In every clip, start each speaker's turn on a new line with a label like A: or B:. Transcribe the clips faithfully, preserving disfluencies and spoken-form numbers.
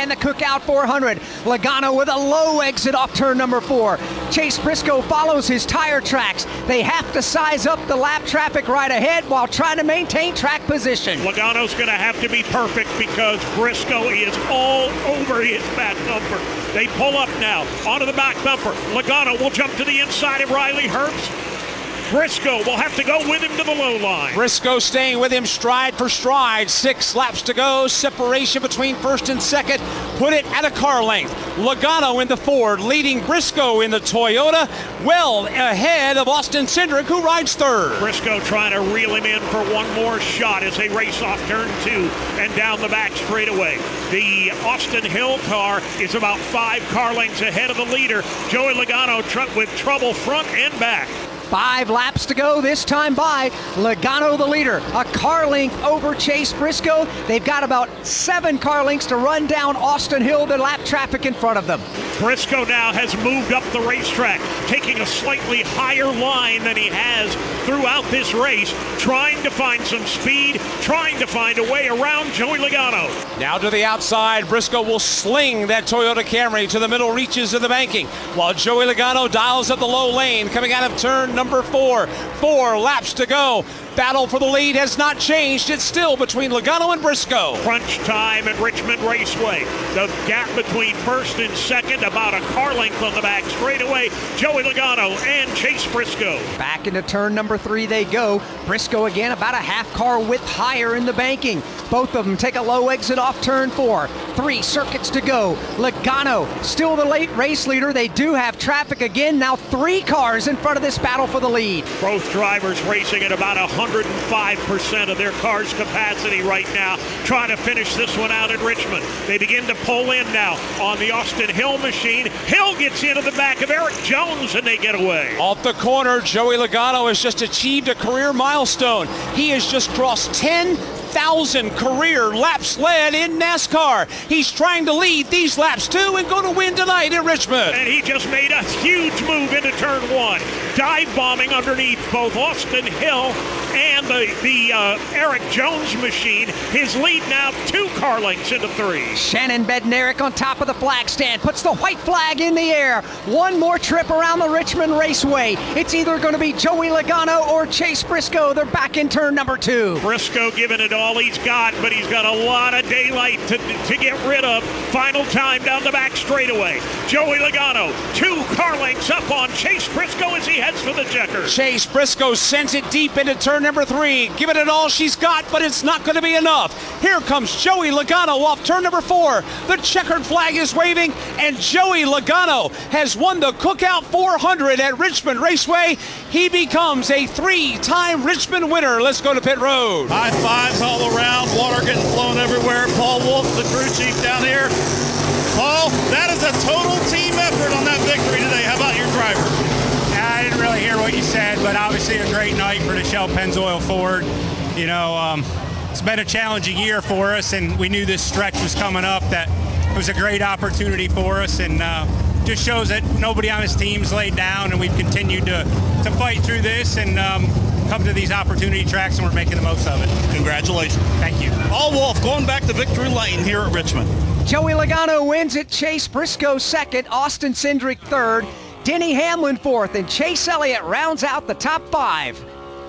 A: in the Cookout four hundred. Logano with a low exit off turn number four. Chase Briscoe follows his tire tracks. They have to size up the lap traffic right ahead while trying to maintain track position.
B: Logano's going to have to be perfect because Briscoe is all over his back bumper. They pull up now onto the back bumper. Logano will jump to the inside of Riley Herbst. Briscoe will have to go with him to the low line.
C: Briscoe staying with him stride for stride. Six laps to go. Separation between first and second. Put it at a car length. Logano in the Ford, leading Briscoe in the Toyota, well ahead of Austin Cindric, who rides third.
B: Briscoe trying to reel him in for one more shot as they race off turn two and down the back straightaway. The Austin Hill car is about five car lengths ahead of the leader. Joey Logano tr- with trouble front and back.
A: Five laps to go this time by. Logano the leader, a car length over Chase Briscoe. They've got about seven car lengths to run down Austin Hill, the lap traffic in front of them.
B: Briscoe now has moved up the racetrack, taking a slightly higher line than he has throughout this race, trying to find some speed, trying to find a way around Joey Logano.
C: Now to the outside, Briscoe will sling that Toyota Camry to the middle reaches of the banking, while Joey Logano dials up the low lane, coming out of turn number four. Four laps to go. Battle for the lead has not changed. It's still between Logano and Briscoe.
B: Crunch time at Richmond Raceway. The gap between first and second, about a car length on the back straightaway. Joey Logano and Chase Briscoe.
A: Back into turn number three they go. Briscoe again about a half car width higher in the banking. Both of them take a low exit off turn four. Three circuits to go. Logano still the late race leader. They do have traffic again. Now three cars in front of this battle for the lead.
B: Both drivers racing at about one hundred five percent of their car's capacity right now, trying to finish this one out at Richmond. They begin to pull in now on the Austin Hill machine. Hill gets into the back of Eric Jones and they get away.
C: Off the corner, Joey Logano has just achieved a career milestone. He has just crossed ten thousand career laps led in NASCAR. He's trying to lead these laps too and going to win tonight in Richmond.
B: And he just made a huge move into turn one, dive bombing underneath both Austin Hill and the, the uh, Eric Jones machine. His lead now two car lengths into three.
A: Shannon Bednarik on top of the flag stand, puts the white flag in the air. One more trip around the Richmond Raceway. It's either going to be Joey Logano or Chase Briscoe. They're back in turn number two.
B: Briscoe giving it all he's got, but he's got a lot of daylight to, to get rid of. Final time down the back straightaway. Joey Logano, two car lengths up on Chase Briscoe as he heads for the checkers.
C: Chase Briscoe sends it deep into turn number three, giving it all she's got, but it's not going to be enough. Here comes Joey Logano off turn number four. The checkered flag is waving, and Joey Logano has won the Cookout four hundred at Richmond Raceway. He becomes a three-time Richmond winner. Let's go to pit road.
D: High fives all around, water getting flown everywhere. Paul Wolf, the crew chief down here. Paul, that is a total team effort on that victory today. How about your driver?
E: I didn't really hear what you said, but obviously a great night for the Shell Pennzoil Ford. You know, um, it's been a challenging year for us, and we knew this stretch was coming up, that it was a great opportunity for us, and uh, just shows that nobody on his team's laid down, and we've continued to, to fight through this and um, come to these opportunity tracks, and we're making the most of it.
D: Congratulations.
E: Thank you.
D: Paul Wolf going back to victory lane here at Richmond.
A: Joey Logano wins it, Chase Briscoe second, Austin Cindric third, Denny Hamlin fourth, and Chase Elliott rounds out the top five.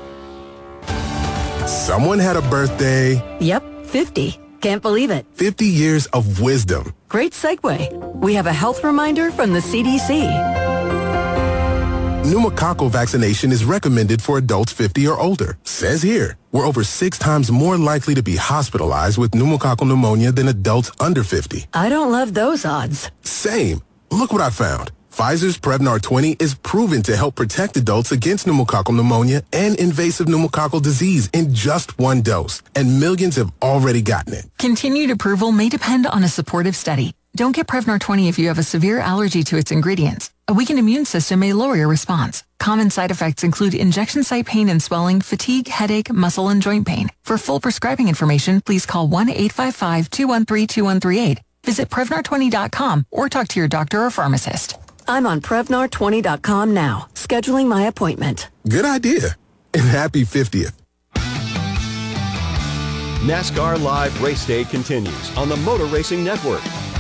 F: Someone had a birthday.
G: Yep, fifty. Can't believe it.
F: fifty years of wisdom.
G: Great segue. We have a health reminder from the C D C.
F: Pneumococcal vaccination is recommended for adults fifty or older. Says here, we're over six times more likely to be hospitalized with pneumococcal pneumonia than adults under fifty.
G: I don't love those odds.
F: Same. Look what I found. Pfizer's Prevnar twenty is proven to help protect adults against pneumococcal pneumonia and invasive pneumococcal disease in just one dose. And millions have already gotten it.
H: Continued approval may depend on a supportive study. Don't get Prevnar twenty if you have a severe allergy to its ingredients. A weakened immune system may lower your response. Common side effects include injection site pain and swelling, fatigue, headache, muscle, and joint pain. For full prescribing information, please call one eight five five, two one three, two one three eight. Visit Prevnar twenty dot com or talk to your doctor or pharmacist.
G: I'm on Prevnar twenty dot com now, scheduling my appointment.
F: Good idea. And happy fiftieth.
I: NASCAR Live Race Day continues on the Motor Racing Network.